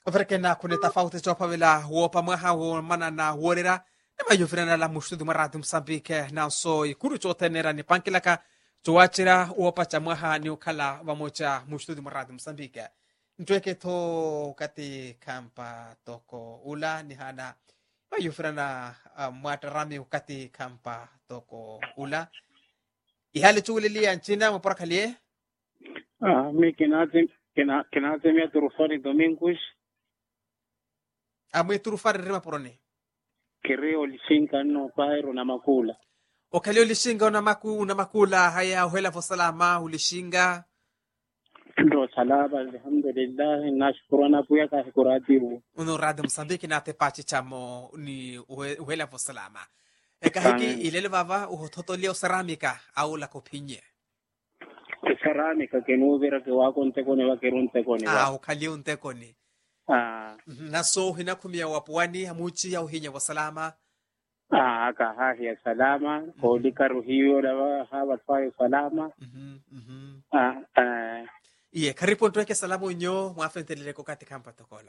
Ofreke na kune tofauti chopa vila uopa mwaha uomana na uorira. Nema yufrena la mushtudu maradu Msambike na so ikuru chote nera ni pankilaka. Chuachira uopa cha mwaha ni ukala wamocha mushtudu maradu Msambike. Ntweke to kati kampa toko ula ni hana. Yufrena mwatarami ukati kampa toko ula. Ihali chulilia nchina mwaporakalie. Mi kinazim ya turufani Domingos Amwe turufari rima porone. kireo lishinka no pairo na makula. Okalio lishinga una makula haya uhela fo salama ulishinga. Ndo salama alhamdulillah nashkurana puya ka kuratibu. Uno rada Msambiki na te pachi chamo ni uhela fo salama. Eka hiki ilele baba uhototolia ceramika au la kopinye. Cerámica que no hubiera que va con tecone va que un tecone va. Ukalio untekoni. Ah, Naso hinakumia wapuani hamuchi ya uhinya wa salama. Aka hahia salama kolika ruhiyo la haba fayo salama. Mhm. Ah, Iye karibu ntuweke salamu nyo mwafentelele kokati kampa tokola.